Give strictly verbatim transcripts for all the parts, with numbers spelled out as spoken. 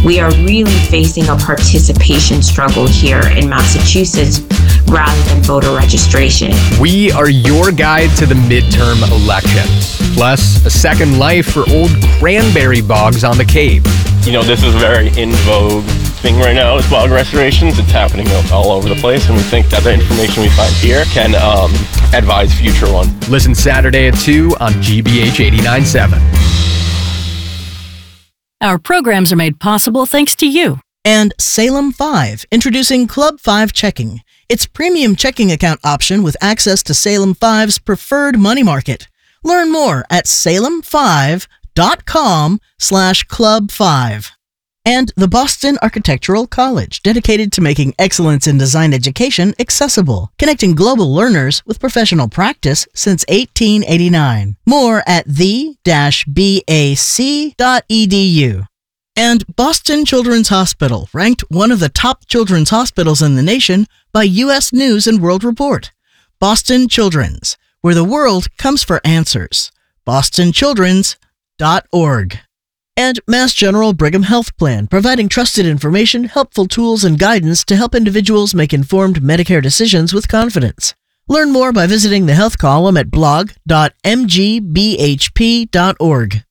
We are really facing a participation struggle here in Massachusetts rather than voter registration. We are your guide to the midterm elections, plus a second life for old cranberry bogs on the Cape. You know, this is a very in vogue thing right now is bog restorations. It's happening all over the place, and we think that the information we find here can um, advise future ones. Listen Saturday at two on G B H eighty-nine point seven. Our programs are made possible thanks to you. And Salem five, introducing Club five Checking. Its premium checking account option with access to Salem five's preferred money market. Learn more at salem five dot com slash club five. And the Boston Architectural College, dedicated to making excellence in design education accessible, connecting global learners with professional practice since eighteen eighty-nine. More at the dash b a c dot e d u. And Boston Children's Hospital, ranked one of the top children's hospitals in the nation by U S News and World Report. Boston Children's, where the world comes for answers. boston children's dot org. And Mass General Brigham Health Plan, providing trusted information, helpful tools, and guidance to help individuals make informed Medicare decisions with confidence. Learn more by visiting the health column at blog dot m g b h p dot org.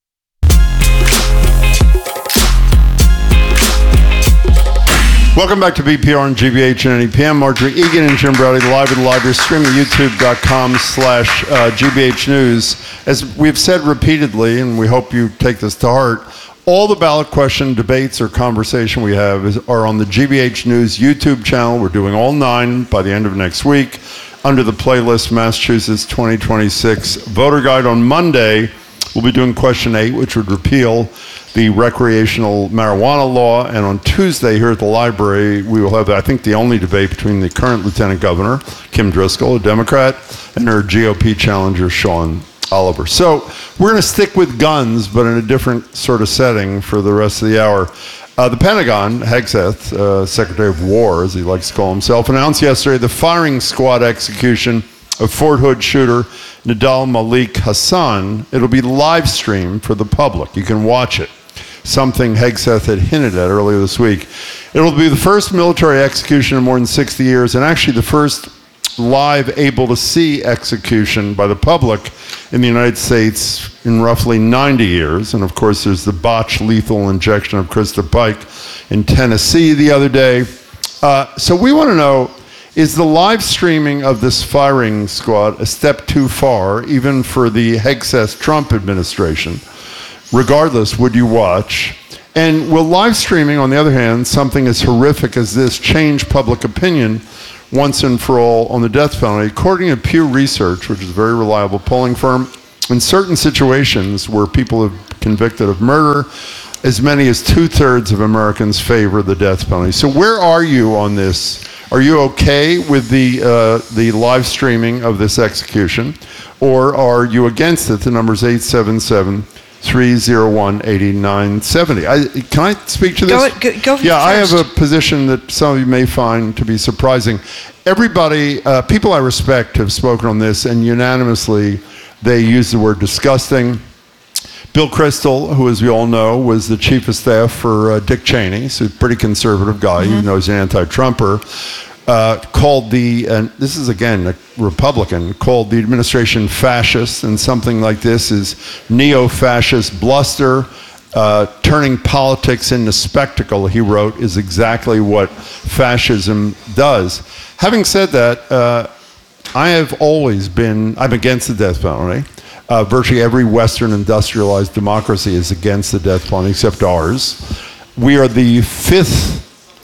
Welcome back to B P R and G B H and N E P M. Marjorie Egan and Jim Browdy live at the library, streaming youtube dot com slash G B H News. As we've said repeatedly, and we hope you take this to heart, all the ballot question debates or conversation we have is, are on the G B H News YouTube channel. We're doing all nine by the end of next week under the playlist Massachusetts twenty twenty-six Voter Guide. On Monday, we'll be doing question eight, which would repeal the recreational marijuana law. And on Tuesday here at the library, we will have, I think, the only debate between the current Lieutenant Governor, Kim Driscoll, a Democrat, and her G O P challenger, Sean Oliver. So we're going to stick with guns, but in a different sort of setting for the rest of the hour. Uh, the Pentagon, Hegseth, uh, Secretary of War, as he likes to call himself, announced yesterday the firing squad execution of Fort Hood shooter Nidal Malik Hassan. It'll be live streamed for the public. You can watch it, something Hegseth had hinted at earlier this week. It'll be the first military execution in more than sixty years, and actually the first live able-to-see execution by the public in the United States in roughly ninety years. And of course, there's the botched lethal injection of Krista Pike in Tennessee the other day. Uh, so we want to know, is the live streaming of this firing squad a step too far, even for the Hegseth-Trump administration? Regardless, would you watch? And will live streaming, on the other hand, something as horrific as this, change public opinion once and for all on the death penalty? According to Pew Research, which is a very reliable polling firm, in certain situations where people are convicted of murder, as many as two-thirds of Americans favor the death penalty. So where are you on this? Are you okay with the uh, the live streaming of this execution, or are you against it? The number's eight seven seven, three oh one, eight nine seven oh. I, can I speak to this? Go, go, go yeah, I first. have a position that some of you may find to be surprising. Everybody, uh, people I respect have spoken on this, and unanimously they use the word disgusting. Bill Kristol, who, as we all know, was the chief of staff for uh, Dick Cheney, so a pretty conservative guy, mm-hmm. even though he's an anti-Trumper, uh, called the, and this is again a Republican, called the administration fascist, and something like this is neo-fascist bluster, uh, turning politics into spectacle, he wrote, is exactly what fascism does. Having said that, uh, I have always been, I'm against the death penalty. Uh, virtually every Western industrialized democracy is against the death penalty, except ours. We are the fifth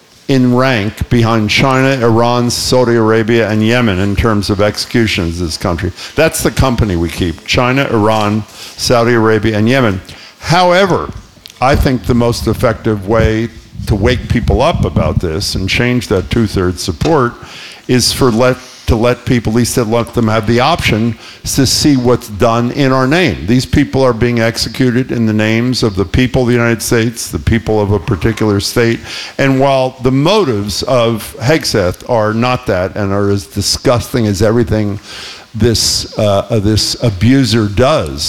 in rank behind China, Iran, Saudi Arabia, and Yemen in terms of executions in this country. That's the company we keep: China, Iran, Saudi Arabia, and Yemen. However, I think the most effective way to wake people up about this and change that two-thirds support is for let to let people, at least to let them have the option to see what's done in our name. These people are being executed in the names of the people of the United States, the people of a particular state. And while the motives of Hegseth are not that and are as disgusting as everything this uh, this abuser does,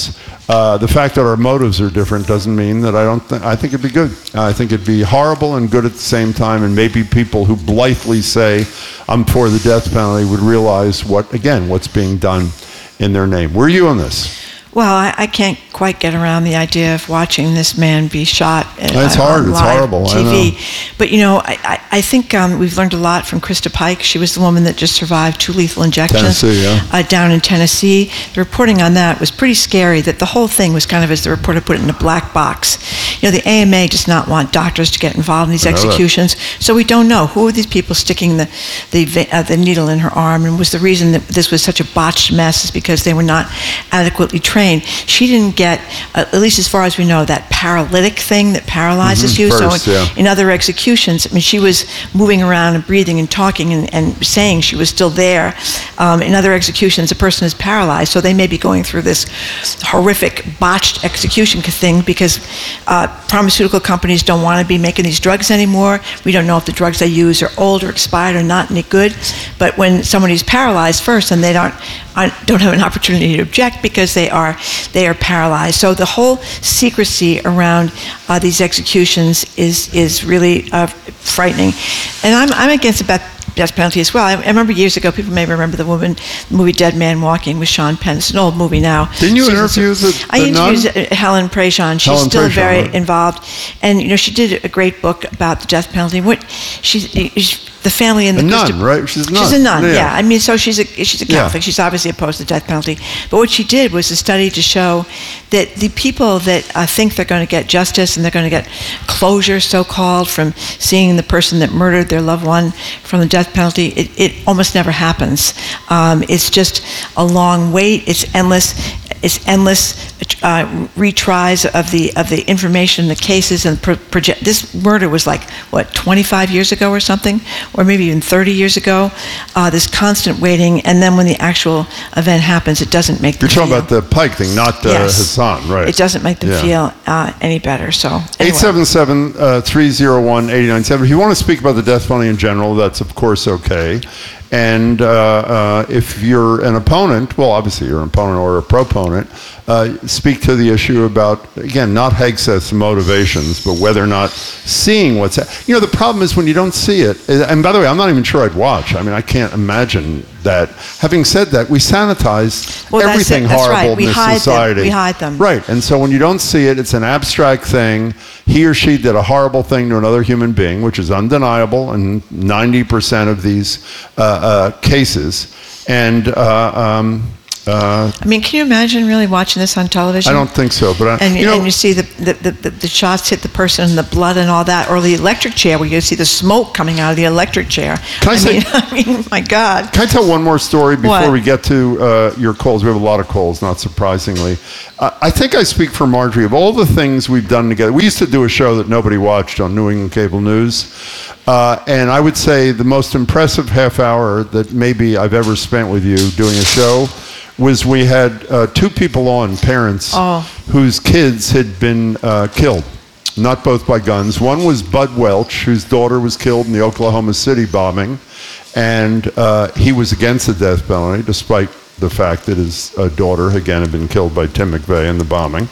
Uh, the fact that our motives are different doesn't mean that I don't. Th- I think it'd be good. I think it'd be horrible and good at the same time. And maybe people who blithely say I'm for the death penalty would realize what, again, what's being done in their name. Where are you on this? Well, I, I can't quite get around the idea of watching this man be shot. It's uh, hard. It's horrible. T V. I know. But, you know, I, I, I think um, we've learned a lot from Krista Pike. She was the woman that just survived two lethal injections Tennessee, yeah. uh, down in Tennessee. The reporting on that was pretty scary, that the whole thing was kind of, as the reporter put it, in a black box. You know, the A M A does not want doctors to get involved in these executions, that. So we don't know who are these people sticking the the, uh, the needle in her arm, and was the reason that this was such a botched mess is because they were not adequately trained. She didn't get, uh, at least as far as we know, that paralytic thing that paralyzes mm-hmm, you. First, so in, yeah. in other executions, I mean, she was moving around and breathing and talking and, and saying she was still there. Um, in other executions, a person is paralyzed, so they may be going through this horrific botched execution thing because uh, pharmaceutical companies don't want to be making these drugs anymore. We don't know if the drugs they use are old or expired or not any good. But when somebody's paralyzed first, and they don't aren't, don't have an opportunity to object because they are they are paralyzed. So the whole secrecy around uh, these executions is is really uh, frightening. And I'm I'm against the death death penalty as well. I, I remember years ago, people may remember the woman, the movie Dead Man Walking with Sean Penn. It's an old movie now. Didn't you She's interview a, the, the I interviewed nun? Helen Prejean. She's Helen still Prejean, very right. involved. And, you know, she did a great book about the death penalty. What she's, she's the family in the A nun, Christopher- right? She's a nun. She's a nun, Yeah. yeah. I mean, so she's a she's a Catholic. Yeah. She's obviously opposed to the death penalty. But what she did was a study to show that the people that uh, think they're going to get justice and they're going to get closure, so-called, from seeing the person that murdered their loved one from the death penalty, it, it almost never happens. Um, it's just a long wait. It's endless. It's endless uh, retries of the of the information, the cases, and pro- project. This murder was like what twenty-five years ago or something, or maybe even thirty years ago. Uh, this constant waiting, and then when the actual event happens, it doesn't make them You're talking feel, about the Pike thing, not uh, Yes. Hassan, right? It doesn't make them Yeah. feel uh, any better. So anyway. eight seven seven, three oh one, eight nine seven. If you want to speak about the death penalty in general, that's of course okay. And uh, uh, if you're an opponent, well, obviously you're an opponent or a proponent, uh, speak to the issue about, again, not Hegseth's motivations, but whether or not seeing what's... Ha- you know, the problem is when you don't see it, and by the way, I'm not even sure I'd watch. I mean, I can't imagine that. Having said that, we sanitize Well, that's everything it. That's horrible right. in We this hide them. society. We hide them. Right, and so when you don't see it, it's an abstract thing. He or she did a horrible thing to another human being, which is undeniable in ninety percent of these uh, uh, cases. And uh, um, uh, I mean, can you imagine really watching this on television? I don't think so, but I, And you know, and you see the the, the the the shots hit the person and the blood and all that, or the electric chair where you see the smoke coming out of the electric chair. Can I I say- mean, I mean, my God. Can I tell one more story before What? we get to uh, your calls? We have a lot of calls, not surprisingly. Uh, I think I speak for Marjorie. Of all the things we've done together, we used to do a show that nobody watched on New England Cable News. Uh, and I would say the most impressive half hour that maybe I've ever spent with you doing a show was we had uh, two people on, parents, Oh. whose kids had been uh, killed. Not both by guns. One was Bud Welch, whose daughter was killed in the Oklahoma City bombing. And uh, he was against the death penalty, despite the fact that his uh, daughter, again, had been killed by Tim McVeigh in the bombing.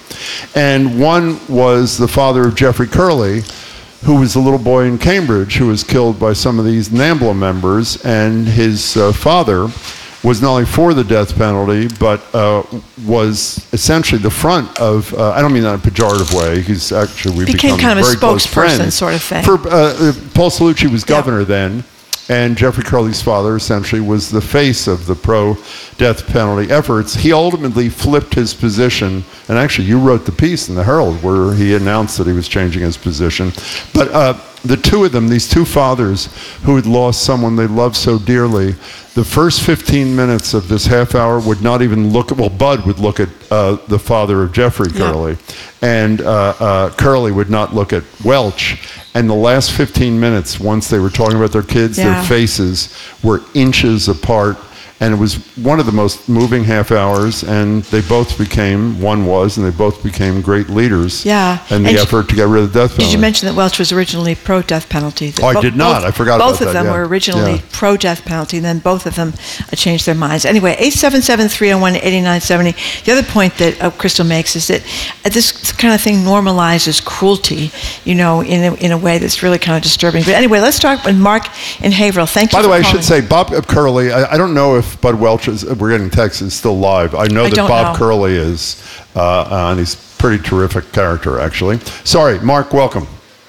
And one was the father of Jeffrey Curley, who was a little boy in Cambridge who was killed by some of these NAMBLA members. And his uh, father was not only for the death penalty, but uh, was essentially the front of, uh, I don't mean that in a pejorative way, he's actually, we Became become kind of a very close spokesperson friends. sort of thing. For, uh, Paul Cellucci was Yeah. governor then, and Jeffrey Curley's father essentially was the face of the pro-death penalty efforts. He ultimately flipped his position, and actually you wrote the piece in the Herald where he announced that he was changing his position. But uh, the two of them, these two fathers who had lost someone they loved so dearly, the first fifteen minutes of this half hour would not even look at, well, Bud would look at uh, the father of Jeffrey Yeah. Curley, and uh, uh, Curley would not look at Welch. And the last fifteen minutes, once they were talking about their kids, Yeah. their faces were inches apart. and it was one of the most moving half hours, and they both became, one was, and they both became great leaders Yeah. in the And effort to get rid of the death penalty. Did you mention that Welch was originally pro-death penalty? Oh, I Bo- did not. both- I forgot Both about of that, them yeah. were originally Yeah. pro-death penalty, and then both of them uh, changed their minds. Anyway, eight seven seven, three oh one, eight nine seven oh. The other point that uh, Crystal makes is that uh, this kind of thing normalizes cruelty, you know, in a, in a way that's really kind of disturbing. But anyway, let's talk with Mark in Haverhill. Thank you By the for way, I calling. should say, Bob Curley, I, I don't know if Bud Welch is, we're getting texts, is still live. I know I that don't Bob know. Curley is, uh, uh, and he's a pretty terrific character, actually. Sorry, Mark, welcome.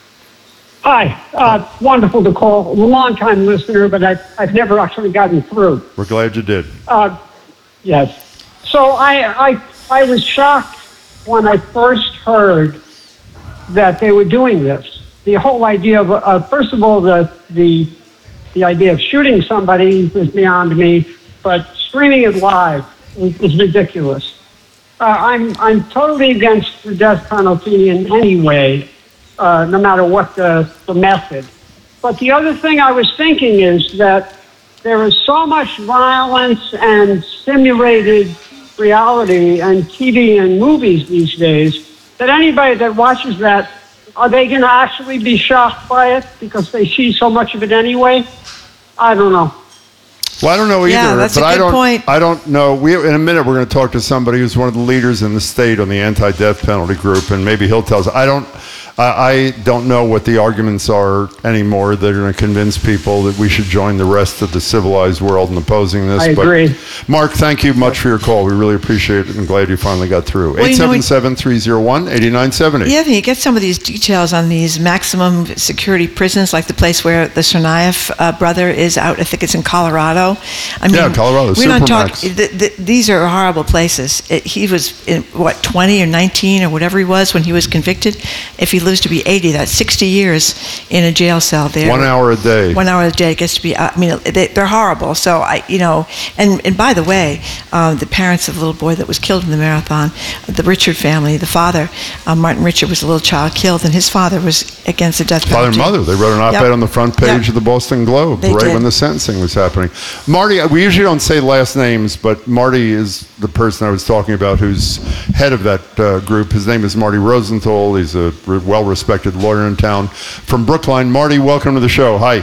Hi, uh, wonderful to call. I'm a long-time listener, but I, I've never actually gotten through. We're glad you did. Uh, yes. So I, I, I was shocked when I first heard that they were doing this. The whole idea of, uh, first of all, the, the, the idea of shooting somebody was beyond me, but streaming it live is, is ridiculous. Uh, I'm, I'm totally against the death penalty in any way. Uh, no matter what the, the method. But the other thing I was thinking is that there is so much violence and simulated reality and T V and movies these days that anybody that watches that, are they going to actually be shocked by it because they see so much of it anyway? I don't know. Well, I don't know either, Yeah, that's but a I good don't. point. I don't know. We in a minute we're going to talk to somebody who's one of the leaders in the state on the anti-death penalty group, and maybe he'll tell us. I don't. I, I don't know what the arguments are anymore that are going to convince people that we should join the rest of the civilized world in opposing this. I but agree. Mark, thank you much for your call. We really appreciate it, and glad you finally got through. Well, you Eight know, seven seven, three oh one, eight nine seven oh. Yeah, you get some of these details on these maximum security prisons, like the place where the Tsarnaev uh, brother is out. I think it's in Colorado. I mean, Yeah, Colorado, We're not Supermax. talking. Th- th- these are horrible places. It, he was in, what twenty or nineteen or whatever he was when he was convicted. If he lives to be eighty, that's sixty years in a jail cell there. One hour a day. One hour a day gets to be. I mean, they, they're horrible. So I, you know, and and by the way, um, the parents of the little boy that was killed in the marathon, the Richard family, the father, um, Martin Richard, was a little child killed, and his father was against the death Father penalty. and mother. They wrote an op-ed Yep. on the front page Yep. of the Boston Globe They right did. when the sentencing was happening. Marty, we usually don't say last names, but Marty is the person I was talking about who's head of that uh, group. His name is Marty Rosenthal. He's a re- well-respected lawyer in town from Brookline. Marty, welcome to the show. Hi.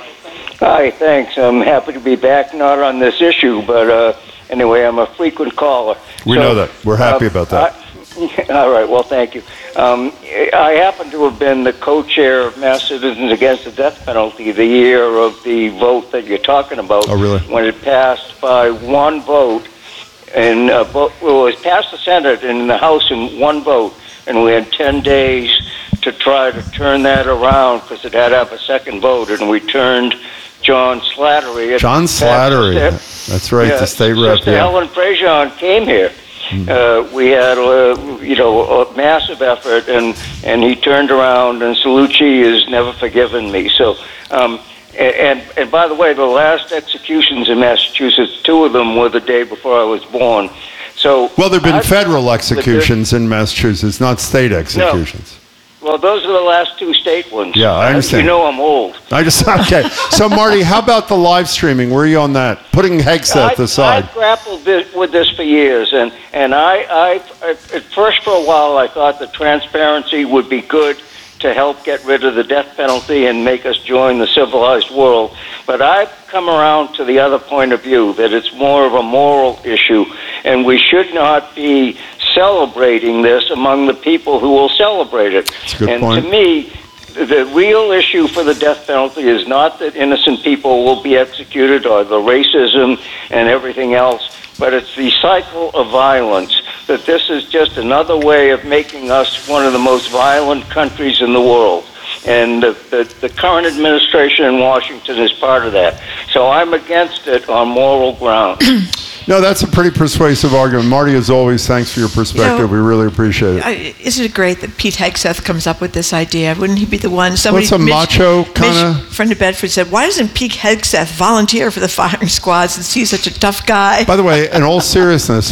Hi, thanks. I'm happy to be back, not on this issue, but uh, anyway, I'm a frequent caller. We know that. We're happy about that. I, all right, well, thank you. Um, I happen to have been the co-chair of Mass Citizens Against the Death Penalty the year of the vote that you're talking about. Oh, really? When it passed by one vote, and uh, vote, well, it was passed the Senate and the House in one vote, and we had ten days to try to turn that around because it had to have a second vote, and we turned John Slattery. John Slattery. That's right, yeah, the state rep. Sister Yeah. Helen Prejean came here. Uh, we had, uh, you know, a massive effort, and, and he turned around, and Salucci has never forgiven me. So, um, and, and by the way, the last executions in Massachusetts, two of them were the day before I was born. So, Well, there have been I- federal executions in Massachusetts, not state executions. Well, those are the last two state ones. Yeah, I Uh, understand. You know I'm old. I just, okay. So, Marty, how about the live streaming? Where are you on that? Putting Hegseth I, aside. I've grappled this, with this for years, and, and I, I, at first for a while, I thought the transparency would be good to help get rid of the death penalty and make us join the civilized world. But I've come around to the other point of view, that it's more of a moral issue, and we should not be celebrating this among the people who will celebrate it. That's a good and point. to me, the real issue for the death penalty is not that innocent people will be executed or the racism and everything else, but it's the cycle of violence, that this is just another way of making us one of the most violent countries in the world. And the, the, the current administration in Washington is part of that. So I'm against it on moral grounds. No, that's a pretty persuasive argument. Marty, as always, thanks for your perspective. You know, we really appreciate it. I, isn't it great that Pete Hegseth comes up with this idea? Wouldn't he be the one? Somebody, What's a macho kinda- Mitch, friend of Bedford, said, "Why doesn't Pete Hegseth volunteer for the firing squad since he's such a tough guy?" By the way, in all seriousness, I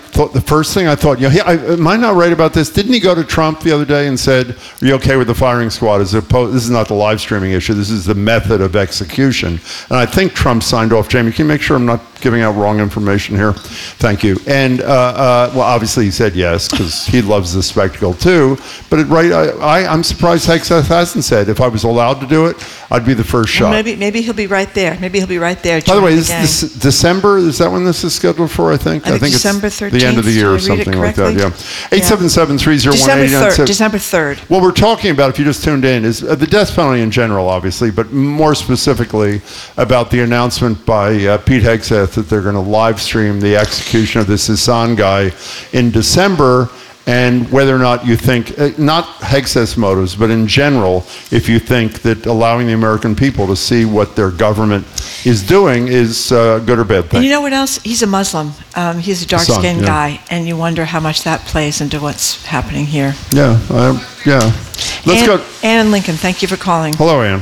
thought the first thing I thought, you know, he, I, am I not right about this? Didn't he go to Trump the other day and said, "Are you okay with the firing squad?" As opposed, this is not the live streaming issue. This is the method of execution. And I think Trump signed off. Jamie, can you make sure I'm not giving out wrong information here? Thank you. And uh, uh, well, obviously he said yes because he loves the spectacle too. But it, right, I, I, I'm surprised Hegseth hasn't said, if I was allowed to do it, I'd be the first shot. Well, maybe maybe he'll be right there. Maybe he'll be right there. By the way, joining is gang. this December? Is that when this is scheduled for? I think. I think it's December the end of the thirteenth. year or Did I read it something like that. correctly? Yeah. Eight seven seven three zero one December eight nine third. seven. December third. What we're talking about, if you just tuned in, is uh, the death penalty in general, obviously, but more specifically about the announcement by uh, Pete Hegseth that they're going to live stream the execution of this Hassan guy in December. And whether or not you think, uh, not Hegseth's motives, but in general, if you think that allowing the American people to see what their government is doing is uh, good or bad thing. And you know what else? He's a Muslim. Um, he's a dark-skinned yeah. guy, and you wonder how much that plays into what's happening here. Yeah, uh, yeah. Let's Ann, go. Ann Lincoln, thank you for calling. Hello, Ann.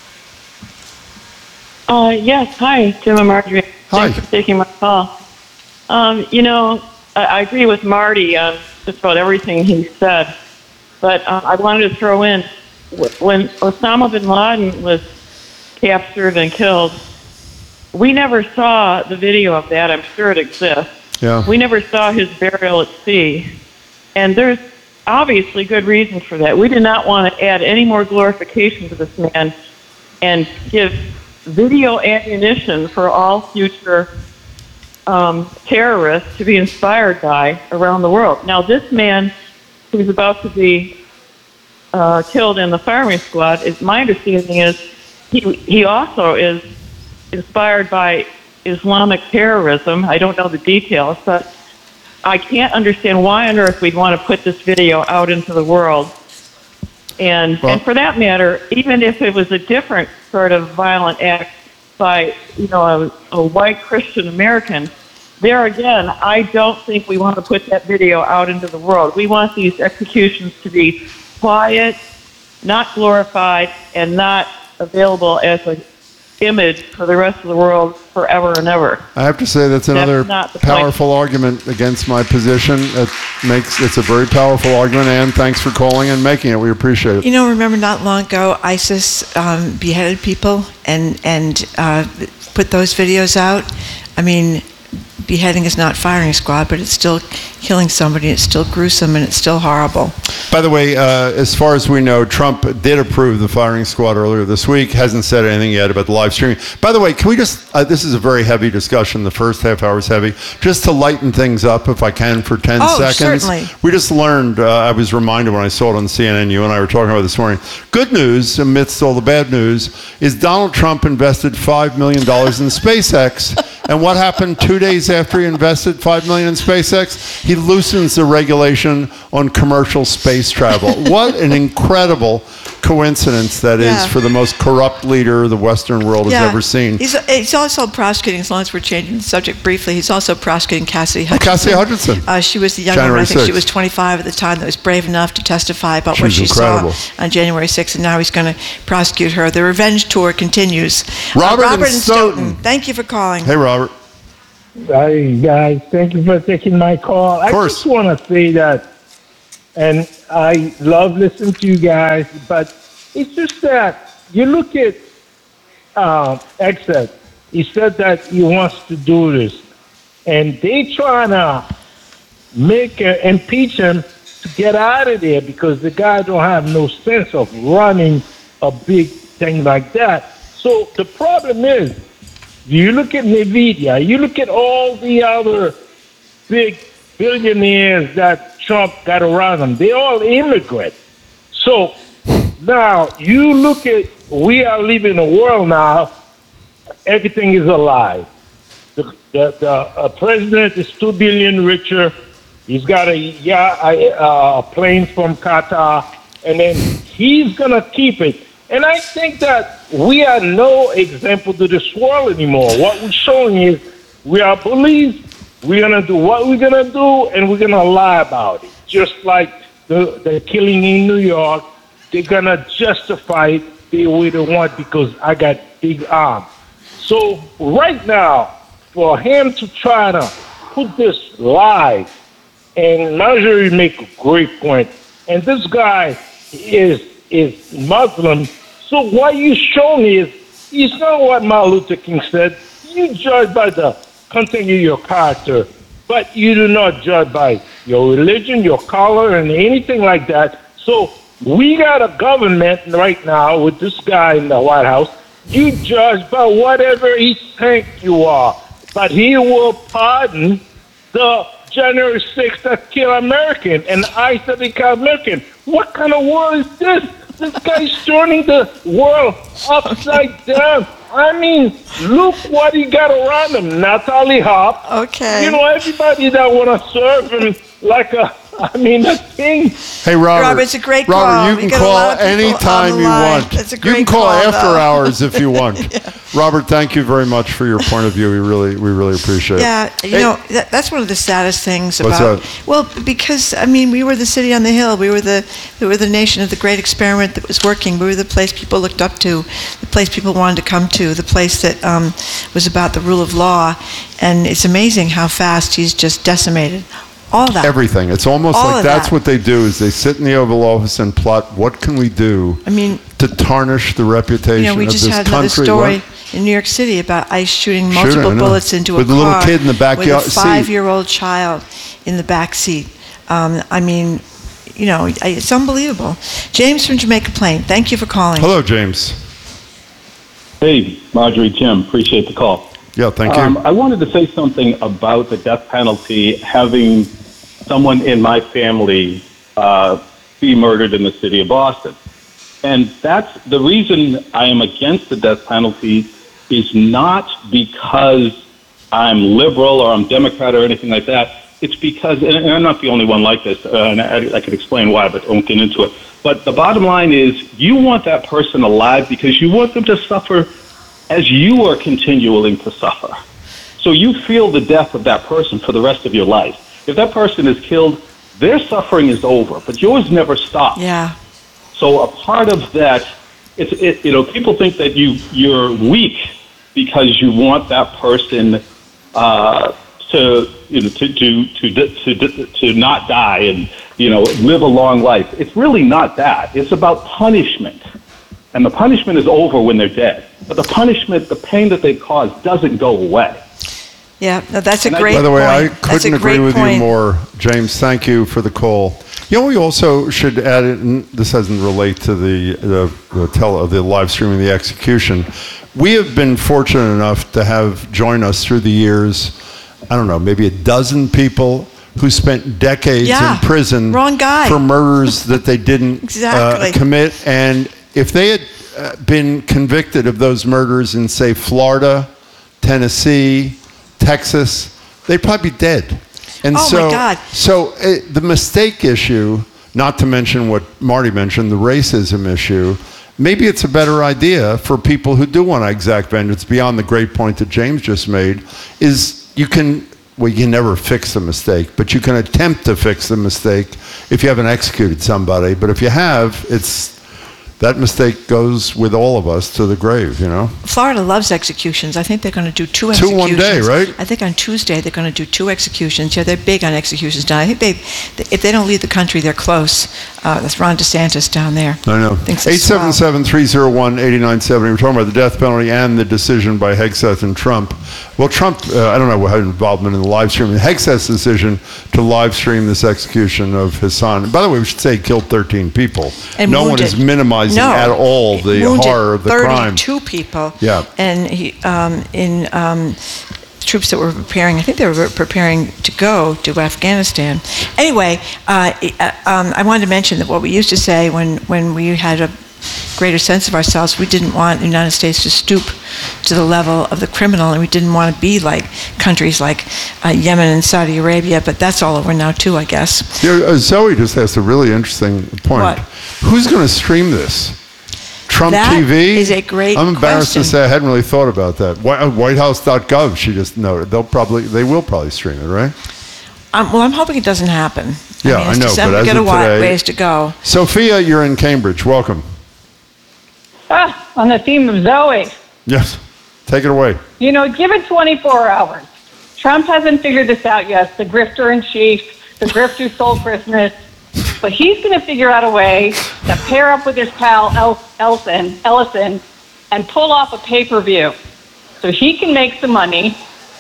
Uh, yes, hi, Jim and Marjorie. Hi. Thanks for taking my call. Um, you know, I, I agree with Marty on just about everything he said, but uh, I wanted to throw in, when Osama bin Laden was captured and killed, we never saw the video of that. I'm sure it exists. Yeah. We never saw his burial at sea. And there's obviously good reasons for that. We did not want to add any more glorification to this man and give video ammunition for all future um, terrorists to be inspired by around the world. Now, this man who's about to be uh, killed in the firing squad, is my understanding is he he also is inspired by Islamic terrorism. I don't know the details, but I can't understand why on earth we'd want to put this video out into the world. And Well, and for that matter, even if it was a different sort of violent act by, you know, a, a white Christian American, there again, I don't think we want to put that video out into the world. We want these executions to be quiet, not glorified, and not available as an image for the rest of the world forever and ever. I have to say that's another not the point. powerful argument against my position. It makes it's a very powerful argument, and thanks for calling and making it. We appreciate it. You know, remember not long ago, ISIS um, beheaded people and, and uh, put those videos out? I mean, beheading is not firing squad, but it's still killing somebody. It's still gruesome, and it's still horrible. By the way, uh, as far as we know, Trump did approve the firing squad earlier this week. Hasn't said anything yet about the live streaming. By the way, can we just, uh, this is a very heavy discussion. The first half hour is heavy. Just to lighten things up, if I can, for ten Oh, seconds. certainly. We just learned, uh, I was reminded when I saw it on C N N, you and I were talking about it this morning. Good news, amidst all the bad news, is Donald Trump invested five million dollars in SpaceX. And what happened two days after he invested five million dollars in SpaceX? He loosens the regulation on commercial space travel. What an incredible coincidence that Yeah. is for the most corrupt leader the Western world has ever seen. He's, he's also prosecuting, as long as we're changing the subject briefly, he's also prosecuting Cassidy Oh, Hutchinson. Cassidy Hutchinson. Uh, she was the young January woman, I think she sixth. was twenty-five at the time, that was brave enough to testify about She what was she incredible. saw on January sixth, and now he's going to prosecute her. The revenge tour continues. Robert uh, in Robert in Stoughton. Stoughton, thank you for calling. Hey, Robert. Hi, guys. Thank you for taking my call. I just want to say that, and I love listening to you guys, but it's just that you look at uh, Hegseth. He said that he wants to do this, and they trying to make uh, impeach him to get out of there because the guy don't have no sense of running a big thing like that. So the problem is, you look at NVIDIA, you look at all the other big billionaires that Trump got around him, they all immigrant. So now you look at, we are living in a world now, everything is a lie. The, the, the uh, president is two billion richer. He's got a, yeah, a, a plane from Qatar, and then he's going to keep it. And I think that we are no example to this world anymore. What we're showing is we are bullies. We're going to do what we're going to do, and we're going to lie about it. Just like the, the killing in New York, they're going to justify it the way they want because I got big arms. So right now, for him to try to put this lie and Marjorie make a great point. And this guy is is Muslim. So what you show me is, it's not what Martin Luther King said. You judge by the content of your character, but you do not judge by your religion, your color, and anything like that. So we got a government right now with this guy in the White House. You judge by whatever he thinks you are, but he will pardon the January sixth that killed American and ICE that they killed American. What kind of world is this? This guy's turning the world upside down. I mean, look what he got around him. Natalie Hopp. Okay. You know, everybody that want to serve him like a, I mean, a king. Hey, Robert. Robert, it's a great Robert, call. you We can get a call lot of people anytime on the you line. want. It's a You great can call call, after though. hours if you want. Yeah. Robert, thank you very much for your point of view. We really, we really appreciate Yeah, it. you Hey, know, that, that's one of the saddest things What's about. that? Well, because I mean, we were the city on the hill. We were the we were the nation of the great experiment that was working. We were the place people looked up to, the place people wanted to come to, the place that um, was about the rule of law. And it's amazing how fast he's just decimated all that. Everything. It's almost All like of that's that. what they do is they sit in the Oval Office and plot what can we do I mean, to tarnish the reputation you know, we of just this had another country. story What? in New York City about ICE shooting Shooting, multiple I know. bullets into With a a little car kid in the backyard with seat. a five-year-old child in the back seat. Um, I mean, you know, I- it's unbelievable. James from Jamaica Plain, thank you for calling. Hello, James. Hey, Marjorie, Tim, appreciate the call. Yeah, thank you. Um, I wanted to say something about the death penalty, having someone in my family uh, be murdered in the city of Boston. And that's the reason I am against the death penalty is not because I'm liberal or I'm Democrat or anything like that. It's because, and I'm not the only one like this, uh, and I, I could explain why, but I won't get into it. But the bottom line is you want that person alive because you want them to suffer as you are continuing to suffer. So you feel the death of that person for the rest of your life. If that person is killed, their suffering is over, but yours never stops. Yeah. So a part of that, it's it, you know, people think that you you're weak because you want that person uh, to you know to to, to to to not die and you know live a long life. It's really not that. It's about punishment, and the punishment is over when they're dead. But the punishment, the pain that they cause, doesn't go away. Yeah, no, that's a And I- great By the way, point. I That's a couldn't agree great with point. you more, James. Thank you for the call. You know, we also should add it, and this doesn't relate to the the, the, tele, the live streaming, the execution. We have been fortunate enough to have join us through the years, I don't know, maybe a dozen people who spent decades Yeah, in prison wrong guy. for murders that they didn't Exactly. uh, commit. And if they had uh, been convicted of those murders in, say, Florida, Tennessee, Texas, they'd probably be dead. And Oh, my so, God. so uh, the mistake issue, not to mention what Marty mentioned, the racism issue, maybe it's a better idea for people who do want to exact vengeance, beyond the great point that James just made, is you can, well, you can never fix the mistake, but you can attempt to fix the mistake if you haven't executed somebody. But if you have, it's, that mistake goes with all of us to the grave, you know? Florida loves executions. I think they're going to do two Two executions. one day, right? I think on Tuesday they're going to do two executions. Yeah, they're big on executions now. I think they, if they don't leave the country, they're close. Uh, that's Ron DeSantis down there. I know. Thinks eight it's seven seven, three oh one, eight nine seven zero. We're talking about the death penalty and the decision by Hegseth and Trump. Well, Trump, uh, I don't know, had involvement in the live stream. Hegseth's decision to live stream this execution of his son. By the way, we should say he killed thirteen people. And no wounded. one is minimizing No. at all the Wounded horror of the crime. thirty-two people. Yeah. And he, um, in um, troops that were preparing, I think they were preparing to go to Afghanistan. Anyway, uh, um, I wanted to mention that what we used to say when, when we had a greater sense of ourselves, we didn't want the United States to stoop to the level of the criminal, and we didn't want to be like countries like uh, Yemen and Saudi Arabia, but that's all over now too, I guess. Yeah, uh, Zoe just asked a really interesting point. What? Who's going to stream this? Trump That T V? is a great I'm embarrassed question. to say I hadn't really thought about that. White House dot gov, she just noted. They'll probably, they will probably stream it, right? Um, well, I'm hoping it doesn't happen. Yeah, I, mean, I it's know, December, but as got a of wa- today- ways to go. Sophia, you're in Cambridge. Welcome. Ah, on the theme of Zoe, Yes. Take it away. you know, give it twenty-four hours. Trump hasn't figured this out yet. The grifter in chief, the grifter stole Christmas, but he's going to figure out a way to pair up with his pal El- Ellison, Ellison and pull off a pay-per-view so he can make some money,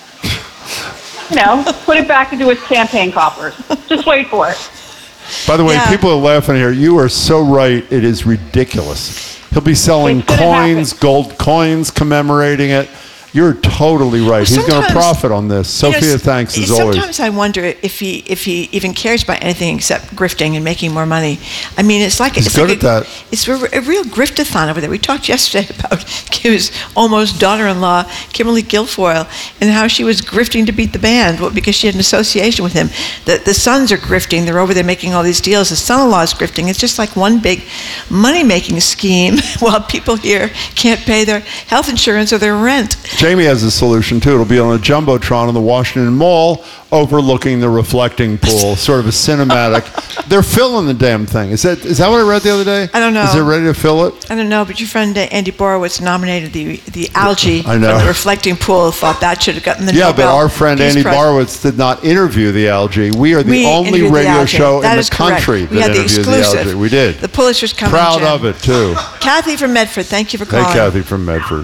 you know, put it back into his campaign coffers. Just wait for it. By the way, Yeah. people are laughing here. You are so right. It is ridiculous. He'll be selling It's gonna coins, gold coins, commemorating it. You're totally right. He's going to sometimes- profit on this. You know, Sophia, s- thanks as always. Sometimes I wonder if he if he even cares about anything except grifting and making more money. I mean, it's like He's it's good like at a, that. It's a, a real griftathon over there. We talked yesterday about his almost daughter-in-law, Kimberly Guilfoyle, and how she was grifting to beat the band well, because she had an association with him. The the sons are grifting. They're over there making all these deals. The son-in-law is grifting. It's just like one big money-making scheme while people here can't pay their health insurance or their rent. Jamie has a solution, too. It'll be on a Jumbotron in the Washington Mall overlooking the reflecting pool, sort of a cinematic. They're filling the damn thing. Is that is that what I read the other day? I don't know. Is it ready to fill it? I don't know, but your friend uh, Andy Borowitz nominated the the algae I know. from the reflecting pool. Thought that should have gotten the Yeah, Nobel but our friend Peace Andy Prize. Borowitz did not interview the algae. We are the We only interviewed the radio algae. show That in is the correct. country We that had the interviewed exclusive. the algae. We did. The Pulitzer's coming. Proud Jim. of it, too. Kathy from Medford, thank you for Hey, calling. Kathy from Medford.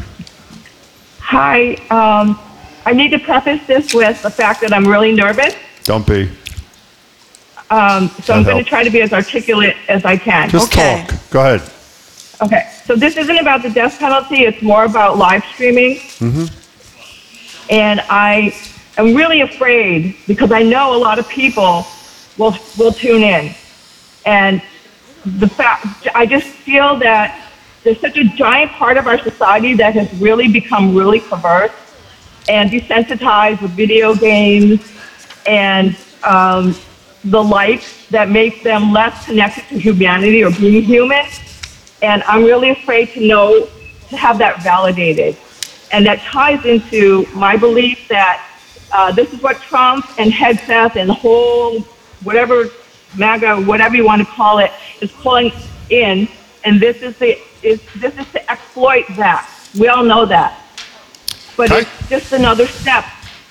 Hi. Um, I need to preface this with the fact that I'm really nervous. Don't be. Um, so I'm That going helps. to try to be as articulate as I can. Just talk. Go ahead. Okay. So this isn't about the death penalty. It's more about live streaming. Mm-hmm. And I am really afraid because I know a lot of people will will tune in. And the fact, I just feel that there's such a giant part of our society that has really become really perverse and desensitized with video games and um, the like that makes them less connected to humanity or being human. And I'm really afraid to know, to have that validated. And that ties into my belief that uh, this is what Trump and Hegseth and the whole, whatever, MAGA, whatever you want to call it, is pulling in. And this is the is this is to exploit that. We all know that. But it's just another step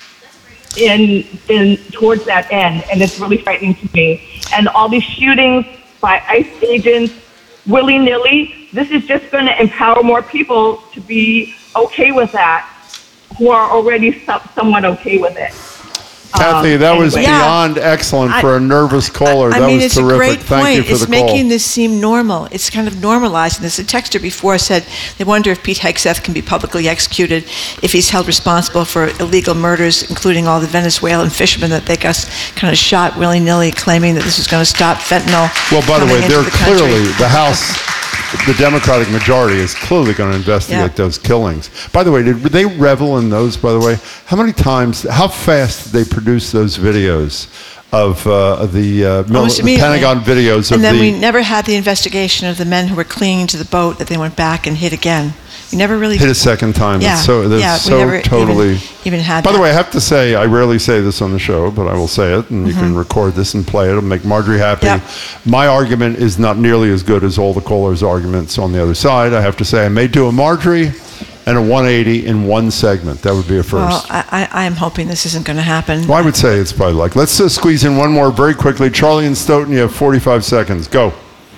in in towards that end, and it's really frightening to me. And all these shootings by ICE agents, willy-nilly, this is just going to empower more people to be okay with that, who are already so, somewhat okay with it. Kathy, Um, that was anyway. beyond excellent I- for a nervous caller. I that mean, was it's terrific. a great Thank point. you for It's the call. making this seem normal. It's kind of normalizing this. A texter before said they wonder if Pete Hegseth can be publicly executed if he's held responsible for illegal murders, including all the Venezuelan fishermen that they got kind of shot willy-nilly, claiming that this is going to stop fentanyl. Well, by the coming way, into they're the country. clearly, the House, the Democratic majority is clearly going to investigate Yeah. those killings. By the way, did they revel in those, by the way? How many times, how fast did they produce those videos of uh, the, uh, mil- Almost the immediately. Pentagon videos of And then the... we never had the investigation of the men who were clinging to the boat that they went back and hit again. We never really hit a second time. Yeah, It's so, that's yeah, we so never totally... even, even had By that. the way, I have to say, I rarely say this on the show, but I will say it, and you can Mhm. record this and play it. It'll make Marjorie happy. Yep. My argument is not nearly as good as all the callers' arguments on the other side. I have to say, I may do a Marjorie and a one eighty in one segment. That would be a first. Well, I, I, I'm hoping this isn't going to happen. Well, I would say it's probably like. Let's uh, squeeze in one more very quickly. Charlie and Stoughton, you have forty-five seconds. Go.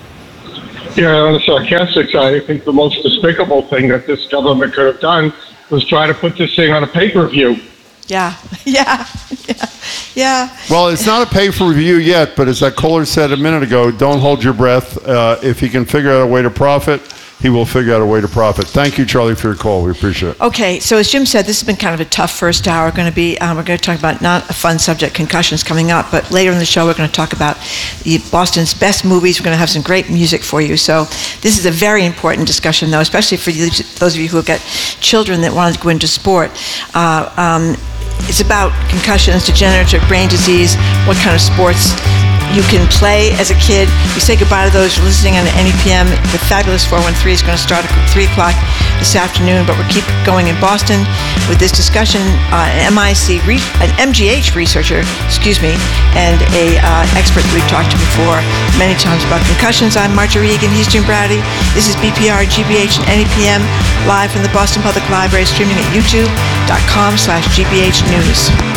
Yeah, on the sarcastic side, I think the most despicable thing that this government could have done was try to put this thing on a pay-per-view. Yeah, yeah, yeah, yeah. Well, it's not a pay-per-view yet, but as that caller said a minute ago, don't hold your breath. Uh, if he can figure out a way to profit, he will figure out a way to profit. Thank you, Charlie, for your call. We appreciate it. Okay, so as Jim said, this has been kind of a tough first hour. Going to be, um, we're going to talk about not a fun subject, concussions coming up, but later in the show we're going to talk about the Boston's best movies. We're going to have some great music for you. So this is a very important discussion, though, especially for you, those of you who have got children that want to go into sport. Uh, um, it's about concussions, degenerative brain disease, what kind of sports you can play as a kid. We say goodbye to those listening on N E P M. The fabulous four one three is going to start at three o'clock this afternoon, but we'll keep going in Boston with this discussion. Uh, an M I C, re- an M G H researcher, excuse me, and a uh, expert that we've talked to before many times about concussions. I'm Marjorie Egan. He's Jim Browdy. This is B P R, G B H, and N E P M live from the Boston Public Library, streaming at youtube dot com slash G B H News.